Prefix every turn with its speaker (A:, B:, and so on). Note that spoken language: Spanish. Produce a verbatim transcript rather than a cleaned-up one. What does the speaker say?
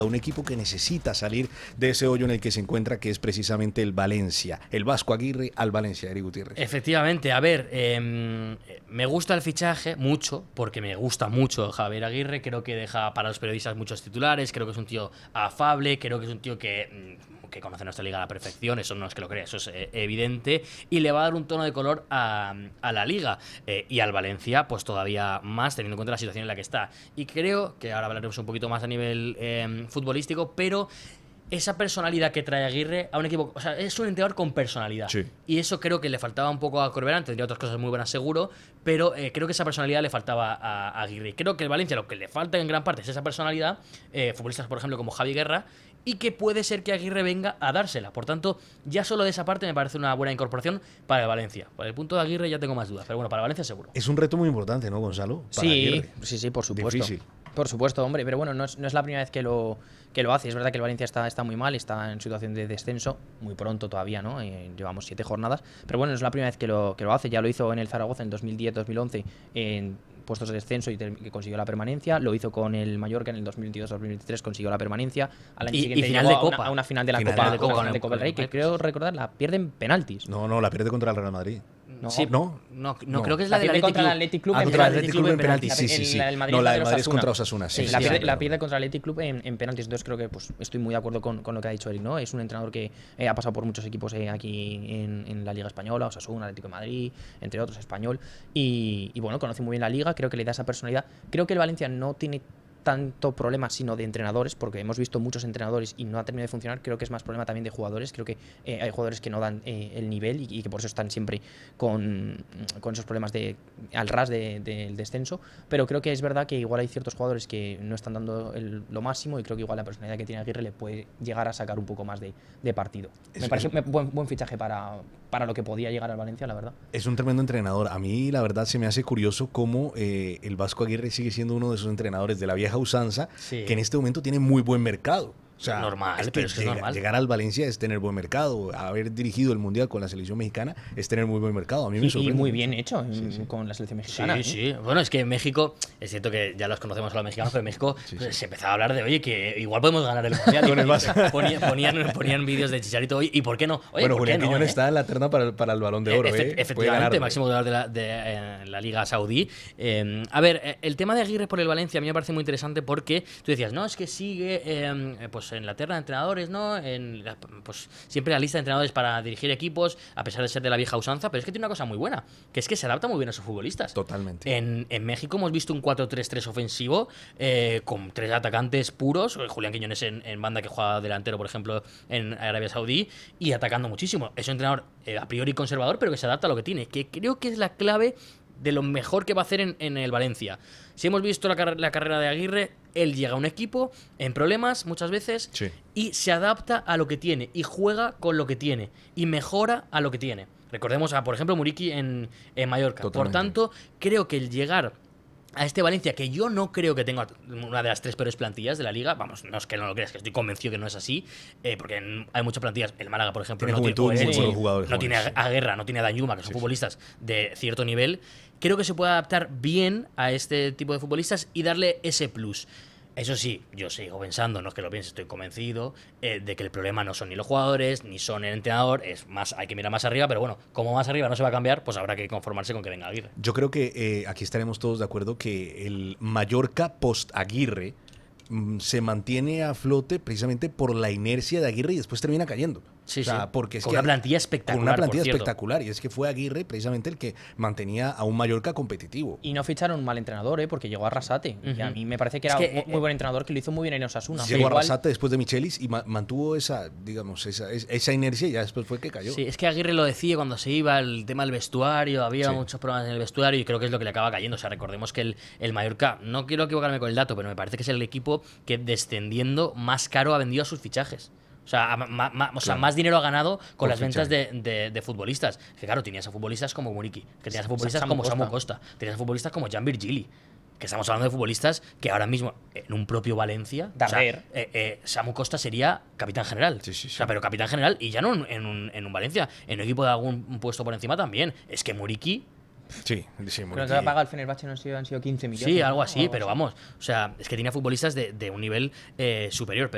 A: un equipo que necesita salir de ese hoyo en el que se encuentra, que es precisamente el Valencia. El Vasco Aguirre al Valencia, Eric Gutiérrez.
B: Efectivamente, a ver, eh, me gusta el fichaje mucho, porque me gusta mucho Javier Aguirre, creo que deja para los periodistas muchos titulares, creo que es un tío afable, creo que es un tío que, que conoce nuestra liga a la perfección, eso no es que lo crea, eso es eh, evidente, y le va a dar un tono de color a, a la liga, eh, y al Valencia pues todavía más, teniendo en cuenta la situación en la que está. Y creo que ahora hablaremos un poquito más a nivel eh, futbolístico, pero esa personalidad que trae Aguirre a un equipo, o sea, es un entrenador con personalidad.
A: Sí.
B: Y eso creo que le faltaba un poco a Corberán, tendría otras cosas muy buenas seguro, pero eh, creo que esa personalidad le faltaba a, a Aguirre. Creo que el Valencia lo que le falta en gran parte es esa personalidad, eh, futbolistas por ejemplo como Javi Guerra, y que puede ser que Aguirre venga a dársela. Por tanto, ya solo de esa parte me parece una buena incorporación para el Valencia. Por el punto de Aguirre ya tengo más dudas, pero bueno, para Valencia seguro.
A: Es un reto muy importante, ¿no, Gonzalo? Para
C: sí,
A: Aguirre.
C: sí, sí, por supuesto.
A: Difícil.
C: Por supuesto, hombre, pero bueno, no es, no es la primera vez que lo, que lo hace. Es verdad que el Valencia está, está muy mal, está en situación de descenso, muy pronto todavía, ¿no? Eh, llevamos siete jornadas, pero bueno, no es la primera vez que lo, que lo hace. Ya lo hizo en el Zaragoza en dos mil diez dos mil once en puestos de descenso y que consiguió la permanencia. Lo hizo con el Mallorca en el dos mil veintidós dos mil veintitrés, consiguió la permanencia. Al año
B: y,
C: siguiente
B: y final
C: llegó
B: de Copa.
C: A, una, a una final de la
A: Final
C: Copa
A: de
C: de, Copa,
B: Copa,
C: de Copa del Rey, que creo recordar la pierden penaltis.
A: No, no, la pierde contra el Real Madrid.
C: No,
B: Sí,
A: no,
B: no, no,
A: no.
B: creo que es
C: la
B: la, del
C: pierde
B: Athletic
C: contra el
B: Club.
C: Athletic Club
A: Ah,
C: en
A: contra el
C: penaltis.
A: Athletic Club en penaltis, sí, sí, sí.
C: La del Madrid
A: No, la
C: es
A: del
C: de
A: Madrid es
C: Osasuna.
A: contra Osasuna, sí,
C: Sí,
A: sí,
C: la,
A: sí,
C: pierde,
A: claro.
C: la pierde contra el Athletic Club en, en penaltis. Entonces creo que pues, estoy muy de acuerdo con, con lo que ha dicho Eric, ¿no? Es un entrenador que eh, ha pasado por muchos equipos eh, aquí en, en la Liga Española, Osasuna, Atlético de Madrid, entre otros, Español. Y, y bueno, conoce muy bien la Liga, creo que le da esa personalidad. Creo que el Valencia no tiene tanto problema sino de entrenadores, porque hemos visto muchos entrenadores y no ha terminado de funcionar. Creo que es más problema también de jugadores. Creo que eh, hay jugadores que no dan eh, el nivel y, y que por eso están siempre con, con esos problemas de al ras del de, de descenso, pero creo que es verdad que igual hay ciertos jugadores que no están dando el, lo máximo, y creo que igual la personalidad que tiene Aguirre le puede llegar a sacar un poco más de, de partido.
A: Es,
C: me parece
A: es,
C: un buen, buen fichaje para, para lo que podía llegar al Valencia, la verdad.
A: Es un tremendo entrenador. A mí la verdad se me hace curioso cómo eh, el Vasco Aguirre sigue siendo uno de esos entrenadores de la vieja usanza,
B: Sí.
A: que en este momento tiene muy buen mercado. O sea,
B: normal,
A: es que
B: pero es que es
A: llega,
B: normal.
A: llegar al Valencia es tener buen mercado. Haber dirigido el Mundial con la selección mexicana es tener muy buen mercado. A mí me
C: Y,
A: sorprende.
C: y muy
A: mucho.
C: bien hecho
A: Sí,
C: en,
A: sí.
C: con la selección
B: Sí,
C: mexicana. ¿eh?
B: sí. Bueno, es que en México, es cierto que ya los conocemos a los mexicanos, pero en México
A: Sí,
B: pues,
A: sí.
B: se empezaba a hablar de, oye, que igual podemos ganar el Mundial.
A: Con el Barça.
B: Ponían, ponían, ponían vídeos de Chicharito, oye, ¿y por qué no? Oye,
A: Bueno,
B: ¿por qué
A: Julián
B: no,
A: Quiñones
B: eh?
A: está en la terna para el, para el Balón de Oro.
B: Efe-
A: ¿eh? Puede
B: Efectivamente,
A: ganarlo.
B: máximo goleador de la, de, eh, la Liga Saudí. Eh, a ver, eh, el tema de Aguirre por el Valencia a mí me parece muy interesante, porque tú decías, no, es que sigue eh, pues en la terna de entrenadores, ¿no? En la, pues siempre la lista de entrenadores para dirigir equipos, a pesar de ser de la vieja usanza, pero es que tiene una cosa muy buena, que es que se adapta muy bien a sus futbolistas.
A: Totalmente.
B: En, en México hemos visto un cuatro tres tres ofensivo eh, con tres atacantes puros, Julián Quiñones en, en banda, que juega delantero, por ejemplo, en Arabia Saudí, y atacando muchísimo. Es un entrenador eh, a priori conservador, pero que se adapta a lo que tiene, que creo que es la clave de lo mejor que va a hacer en, en el Valencia. Si hemos visto la, car la carrera de Aguirre, él llega a un equipo en problemas muchas veces,
A: Sí.
B: y se adapta a lo que tiene, y juega con lo que tiene, y mejora a lo que tiene. Recordemos a, por ejemplo, Muriqui en, en Mallorca.
A: Totalmente.
B: Por tanto, creo que el llegar a este Valencia, que yo no creo que tenga una de las tres peores plantillas de la liga, vamos, no es que no lo creas, que estoy convencido que no es así, eh, porque hay muchas plantillas. El Málaga, por ejemplo,
A: Tiene
B: no
A: juventud,
B: tiene,
A: muy
B: sí,
A: buenos jugadores
B: no tiene
A: jóvenes.
B: a, a Guerra, no tiene a Danjuma, que son
A: Sí, sí.
B: futbolistas de cierto nivel. Creo que se puede adaptar bien a este tipo de futbolistas y darle ese plus. Eso sí, yo sigo pensando, no es que lo piense, estoy convencido eh, de que el problema no son ni los jugadores, ni son el entrenador, es más, hay que mirar más arriba, pero bueno, como más arriba no se va a cambiar, pues habrá que conformarse con que venga Aguirre.
A: Yo creo que eh, aquí estaremos todos de acuerdo que el Mallorca post-Aguirre mm, se mantiene a flote precisamente por la inercia de Aguirre y después termina cayendo.
B: Sí,
A: o sea,
B: sí.
A: porque es
B: Con
A: que
B: una plantilla espectacular.
A: Con una
B: por
A: plantilla
B: cierto.
A: espectacular. Y es que fue Aguirre precisamente el que mantenía a un Mallorca competitivo.
C: Y no ficharon un mal entrenador, ¿eh? Porque llegó a Arrasate.
B: Uh-huh.
C: Y a mí me parece que
B: Es
C: era
B: que,
C: un muy buen entrenador, que lo hizo muy bien en Osasuna.
A: Llegó a
C: Igual-
A: Arrasate después de Michelis y ma mantuvo esa, digamos, esa, esa inercia y ya después fue que cayó.
B: Sí, es que Aguirre lo decía cuando se iba, el tema del vestuario, había
A: Sí.
B: muchos problemas en el vestuario, y creo que es lo que le acaba cayendo. O sea, recordemos que el, el Mallorca, no quiero equivocarme con el dato, pero me parece que es el equipo que, descendiendo, más caro ha vendido a sus fichajes. O sea, ma, ma, o sea
A: Claro.
B: más dinero ha ganado con,
A: Con
B: las ventas de,
A: fichaje.
B: de, de futbolistas. Que claro, tenías a futbolistas como Muriqui, que tenías a futbolistas
C: Samu
B: como
C: Costa.
B: Samu Costa, tenías a futbolistas como Jan Virgili. Que estamos hablando de futbolistas que ahora mismo, en un propio Valencia, o sea,
C: Darder.
B: eh, eh, Samu Costa sería capitán general.
A: Sí, sí, sí.
B: O sea, pero capitán general, y ya no en, en un, en un Valencia, en un equipo de algún puesto por encima también. Es que Muriqui,
A: Sí, sí, muy
C: Creo que
A: bien.
C: ha pagado el Fenerbahce, no han sido, han sido quince millones.
B: sí,
C: ¿no?
B: algo
C: O
B: así, pero vamos, o sea, es que tenía futbolistas de, de un nivel eh, superior. Pero